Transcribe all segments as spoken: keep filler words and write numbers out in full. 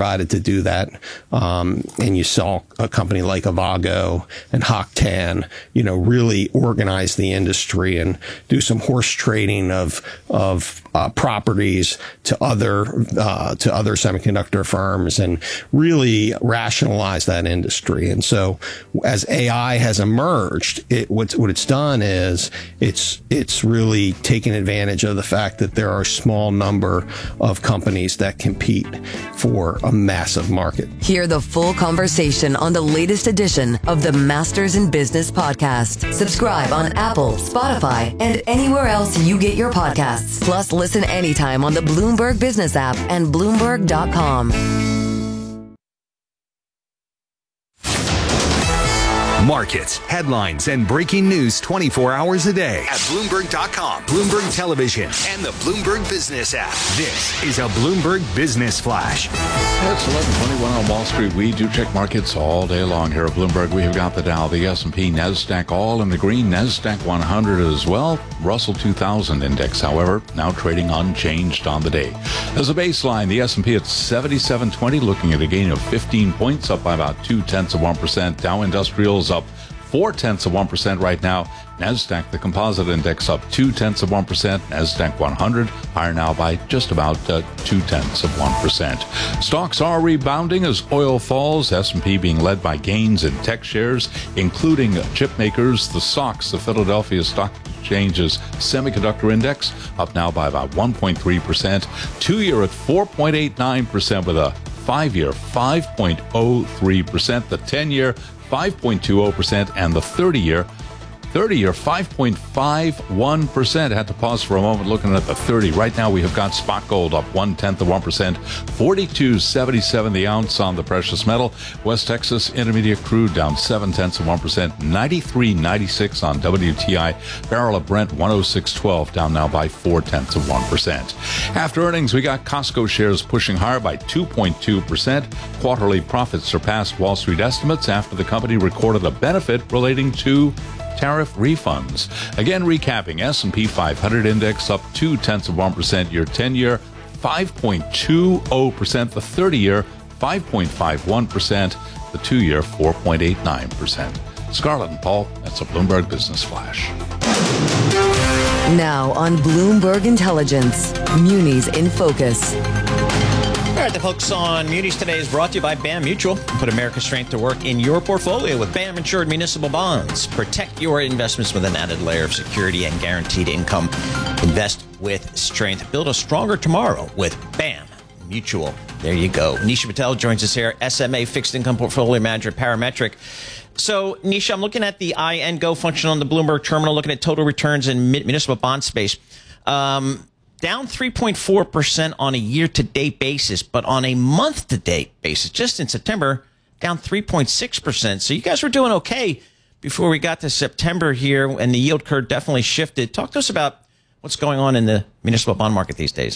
provided to do that. Um, and you saw a company like Avago and Hock Tan, you know, really organize the industry and do some horse trading of of uh, properties to other uh, to other semiconductor firms and really rationalize that industry. And so, as A I has emerged, it what what it's done is it's it's really taken advantage of the fact that there are a small number of companies that compete for a massive market. Hear the full conversation on the latest edition of the Masters in Business podcast. Subscribe on Apple, Spotify, and anywhere else you get your podcasts. Plus, listen anytime on the Bloomberg Business app and Bloomberg dot com. Markets, headlines, and breaking news twenty-four hours a day at Bloomberg dot com, Bloomberg Television, and the Bloomberg Business app. This is a Bloomberg Business Flash. It's eleven twenty-one on Wall Street. We do check markets all day long here at Bloomberg. We have got the Dow, the S and P, NASDAQ all in the green, NASDAQ one hundred as well. Russell two thousand index, however, now trading unchanged on the day. As a baseline, the S and P at seventy-seven twenty, looking at a gain of fifteen points, up by about two-tenths of one percent. Dow Industrials up four-tenths of one percent right now. NASDAQ, the composite index, up two-tenths of one percent. NASDAQ one hundred higher now by just about uh, two-tenths of one percent. Stocks are rebounding as oil falls. S and P being led by gains in tech shares, including chip makers. The S O X, the Philadelphia Stock Exchange's semiconductor index, up now by about one point three percent. Two-year at four point eight nine percent with a five-year five point oh three percent. The ten-year five point two zero percent, and the thirty-year, thirty-year five point five one percent. I had to pause for a moment looking at the thirty. Right now we have got spot gold up one-tenth of one percent, forty-two seventy-seven the ounce on the precious metal. West Texas Intermediate crude down seven-tenths of one percent, ninety-three ninety-six on W T I. Barrel of Brent one oh six twelve, down now by four-tenths of one percent. After earnings, we got Costco shares pushing higher by two point two percent. Quarterly profits surpassed Wall Street estimates after the company recorded a benefit relating to tariff refunds. Again, recapping, S and P five hundred index up two-tenths of one percent. Your ten-year, five point two zero percent. The thirty-year, five point five one percent. The two-year, four point eight nine percent. Scarlett and Paul, that's a Bloomberg Business Flash. Now on Bloomberg Intelligence, Munis in Focus. All right, the focus on Munis today is brought to you by BAM Mutual. Put America's strength to work in your portfolio with BAM insured municipal bonds. Protect your investments with an added layer of security and guaranteed income. Invest with strength. Build a stronger tomorrow with BAM Mutual. There you go. Nisha Patel joins us here, S M A Fixed Income Portfolio Manager at Parametric. So, Nisha, I'm looking at the I N Go function on the Bloomberg terminal, looking at total returns in municipal bond space. Um... Down three point four percent on a year-to-date basis, but on a month-to-date basis, just in September, down three point six percent. So you guys were doing okay before we got to September here, and the yield curve definitely shifted. Talk to us about what's going on in the municipal bond market these days.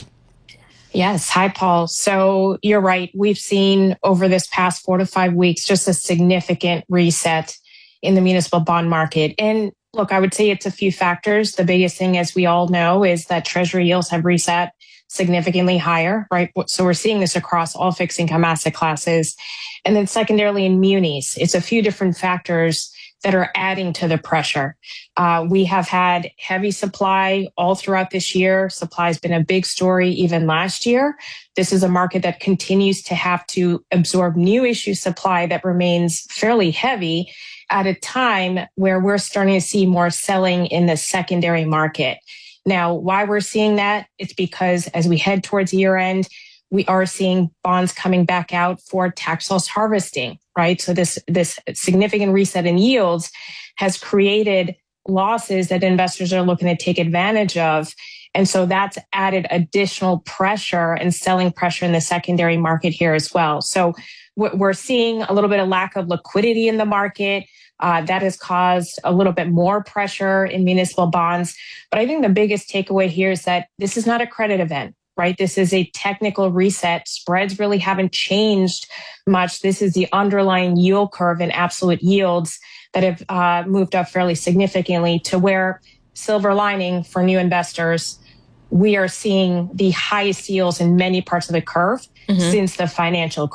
Yes. Hi, Paul. So you're right. We've seen over this past four to five weeks just a significant reset in the municipal bond market. And look, I would say it's a few factors. The biggest thing, as we all know, is that Treasury yields have reset significantly higher, right? So we're seeing this across all fixed income asset classes. And then secondarily in munis, it's a few different factors that are adding to the pressure. Uh, we have had heavy supply all throughout this year. Supply has been a big story even last year. This is a market that continues to have to absorb new issue supply that remains fairly heavy at a time where we're starting to see more selling in the secondary market. Now, why we're seeing that? It's because as we head towards year end, we are seeing bonds coming back out for tax loss harvesting, right? So this, this significant reset in yields has created losses that investors are looking to take advantage of. And so that's added additional pressure and selling pressure in the secondary market here as well. So we're seeing a little bit of lack of liquidity in the market. Uh, that has caused a little bit more pressure in municipal bonds. But I think the biggest takeaway here is that this is not a credit event, right? This is a technical reset. Spreads really haven't changed much. This is the underlying yield curve and absolute yields that have uh, moved up fairly significantly to where, silver lining for new investors, we are seeing the highest yields in many parts of the curve mm-hmm. since the financial